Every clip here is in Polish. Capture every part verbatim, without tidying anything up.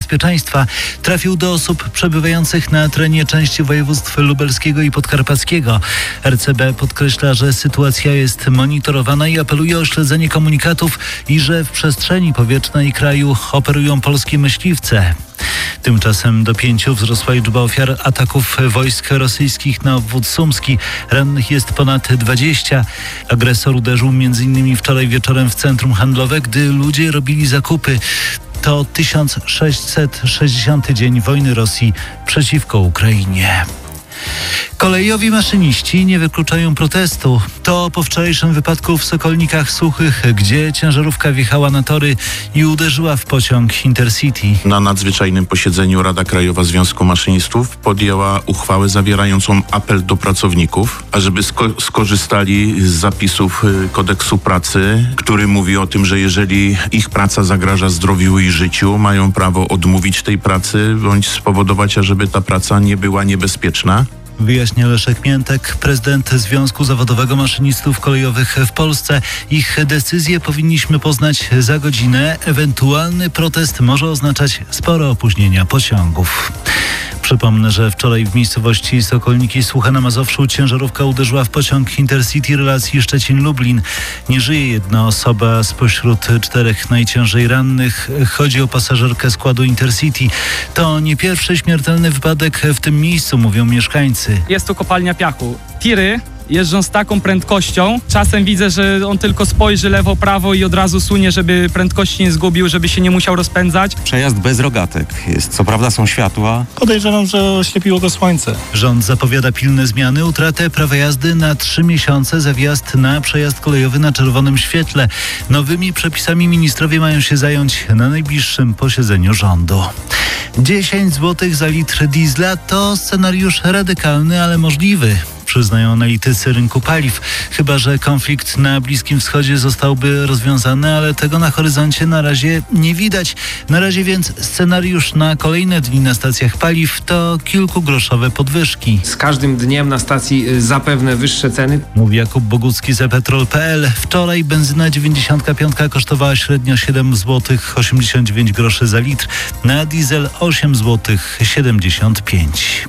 bezpieczeństwa trafił do osób przebywających na terenie części województw lubelskiego i podkarpackiego. R C B podkreśla, że sytuacja jest monitorowana i apeluje o śledzenie komunikatów i że w przestrzeni powietrznej kraju operują polskie myśliwce. Tymczasem do pięciu wzrosła liczba ofiar ataków wojsk rosyjskich na obwód sumski. Rannych jest ponad dwadzieścia. Agresor uderzył m.in. wczoraj wieczorem w centrum handlowe, gdy ludzie robili zakupy. To tysiąc sześćset sześćdziesiąty dzień wojny Rosji przeciwko Ukrainie. Kolejowi maszyniści nie wykluczają protestu. To po wczorajszym wypadku w Sokolnikach Suchych, gdzie ciężarówka wjechała na tory i uderzyła w pociąg Intercity. Na nadzwyczajnym posiedzeniu Rada Krajowa Związku Maszynistów podjęła uchwałę zawierającą apel do pracowników, ażeby sko- skorzystali z zapisów kodeksu pracy, który mówi o tym, że jeżeli ich praca zagraża zdrowiu i życiu, mają prawo odmówić tej pracy bądź spowodować, ażeby ta praca nie była niebezpieczna. Wyjaśnia Leszek Miętek, prezydent Związku Zawodowego Maszynistów Kolejowych w Polsce. Ich decyzję powinniśmy poznać za godzinę. Ewentualny protest może oznaczać spore opóźnienia pociągów. Przypomnę, że wczoraj w miejscowości Sokolniki Suche na Mazowszu ciężarówka uderzyła w pociąg Intercity relacji Szczecin-Lublin. Nie żyje jedna osoba spośród czterech najciężej rannych. Chodzi o pasażerkę składu Intercity. To nie pierwszy śmiertelny wypadek w tym miejscu, mówią mieszkańcy. Jest to kopalnia piachu. Tiry jeżdżą z taką prędkością. Czasem widzę, że on tylko spojrzy lewo, prawo i od razu sunie, żeby prędkości nie zgubił, żeby się nie musiał rozpędzać. Przejazd bez rogatek jest. Co prawda są światła. Podejrzewam, że oślepiło go słońce. Rząd zapowiada pilne zmiany, utratę prawa jazdy na trzy miesiące za wjazd na przejazd kolejowy na czerwonym świetle. Nowymi przepisami ministrowie mają się zająć na najbliższym posiedzeniu rządu. dziesięć złotych za litr diesla to scenariusz radykalny, ale możliwy, przyznają analitycy rynku paliw. Chyba że konflikt na Bliskim Wschodzie zostałby rozwiązany, ale tego na horyzoncie na razie nie widać. Na razie więc scenariusz na kolejne dni na stacjach paliw to kilkugroszowe podwyżki. Z każdym dniem na stacji zapewne wyższe ceny. Mówi Jakub Bogucki z ePetrol kropka pe el. Wczoraj benzyna dziewięćdziesiąt pięć kosztowała średnio siedem złotych osiemdziesiąt dziewięć groszy za litr, na diesel osiem złotych siedemdziesiąt pięć.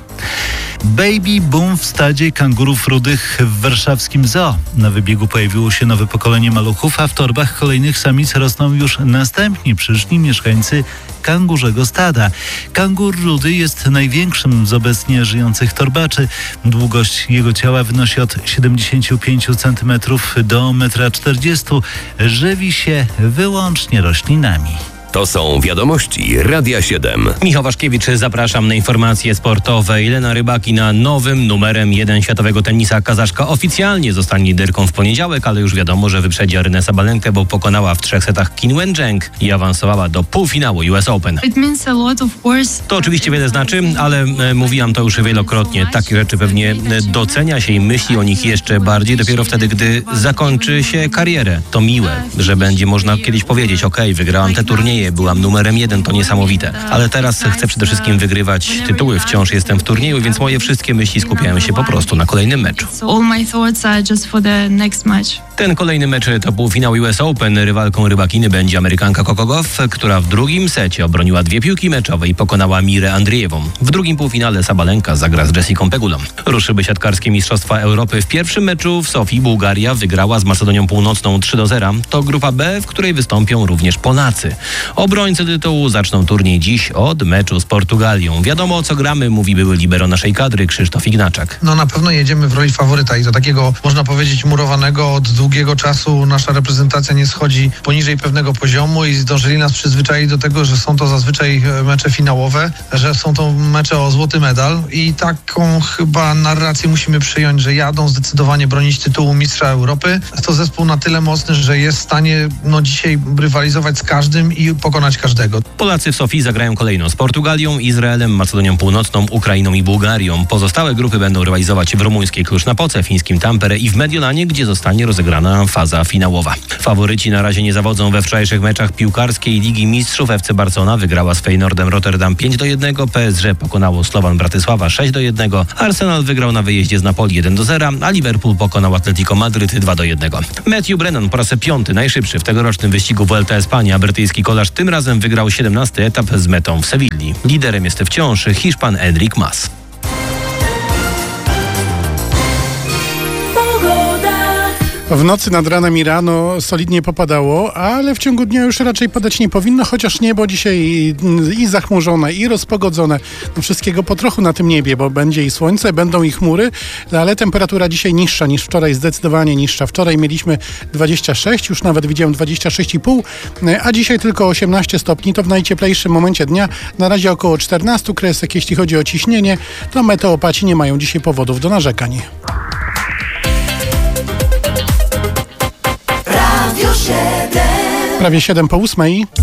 Baby boom w stadzie kangurów rudych w warszawskim zoo. Na wybiegu pojawiło się nowe pokolenie maluchów, a w torbach kolejnych samic rosną już następni przyszli mieszkańcy kangurzego stada. Kangur rudy jest największym z obecnie żyjących torbaczy. Długość jego ciała wynosi od siedemdziesiąt pięć centymetrów do jeden czterdzieści metrów. Żywi się wyłącznie roślinami. To są wiadomości Radia siedem. Michał Waszkiewicz, zapraszam na informacje sportowe. Jelena Rybakina nowym numerem jeden światowego tenisa. Kazaszka oficjalnie zostanie liderką w poniedziałek, ale już wiadomo, że wyprzedzi Arynę Sabalenkę, bo pokonała w trzech setach Qin Wencheng i awansowała do półfinału U S Open. To oczywiście wiele znaczy, ale e, mówiłam to już wielokrotnie. Takie rzeczy pewnie docenia się i myśli o nich jeszcze bardziej dopiero wtedy, gdy zakończy się karierę. To miłe, że będzie można kiedyś powiedzieć: okej, okay, wygrałam te turnieje, byłam numerem jeden, to niesamowite. Ale teraz chcę przede wszystkim wygrywać tytuły. Wciąż jestem w turnieju, więc moje wszystkie myśli skupiają się po prostu na kolejnym meczu. Ten kolejny mecz to półfinał U S Open. Rywalką Rybakiny będzie Amerykanka Coco Gauff, która w drugim secie obroniła dwie piłki meczowe i pokonała Mirę Andrijewą. W drugim półfinale Sabalenka zagra z Jessicą Pegulą. Ruszyły siatkarskie Mistrzostwa Europy. W pierwszym meczu w Sofii Bułgaria wygrała z Macedonią Północną trzy do zera. To grupa B, w której wystąpią również Polacy. Obrońcy tytułu zaczną turniej dziś od meczu z Portugalią. Wiadomo, o co gramy, mówi były libero naszej kadry Krzysztof Ignaczak. No na pewno jedziemy w roli faworyta i do takiego, można powiedzieć, murowanego od długiego czasu nasza reprezentacja nie schodzi poniżej pewnego poziomu i zdążyli nas przyzwyczaić do tego, że są to zazwyczaj mecze finałowe, że są to mecze o złoty medal i taką chyba narrację musimy przyjąć, że jadą zdecydowanie bronić tytułu mistrza Europy. To zespół na tyle mocny, że jest w stanie no dzisiaj rywalizować z każdym i pokonać każdego. Polacy w Sofii zagrają kolejno z Portugalią, Izraelem, Macedonią Północną, Ukrainą i Bułgarią. Pozostałe grupy będą rywalizować w rumuńskiej Cluj-Napoce, fińskim Tampere i w Mediolanie, gdzie zostanie rozegrana faza finałowa. Faworyci na razie nie zawodzą we wczorajszych meczach piłkarskiej Ligi Mistrzów. F C Barcelona wygrała z Feyenoordem Rotterdam pięć do jednego, P S G pokonało Slovan Bratysława sześć do jednego, Arsenal wygrał na wyjeździe z Napoli jeden do zera, a Liverpool pokonał Atletico Madryt dwa do jednego. Matthew Brennan po raz piąty najszybszy w tegorocznym wyścigu Vuelta Espania. Brytyjski kolarz tym razem wygrał siedemnasty etap z metą w Sewilli. Liderem jest wciąż Hiszpan Enric Mas. W nocy nad ranem i rano solidnie popadało, ale w ciągu dnia już raczej padać nie powinno, chociaż niebo dzisiaj i zachmurzone, i rozpogodzone. No wszystkiego po trochu na tym niebie, bo będzie i słońce, będą i chmury, ale temperatura dzisiaj niższa niż wczoraj, zdecydowanie niższa. Wczoraj mieliśmy dwadzieścia sześć, już nawet widziałem dwadzieścia sześć i pół, a dzisiaj tylko osiemnaście stopni. To w najcieplejszym momencie dnia. Na razie około czternaście kresek, jeśli chodzi o ciśnienie, to meteopaci nie mają dzisiaj powodów do narzekań. Prawie siedem po ósmej.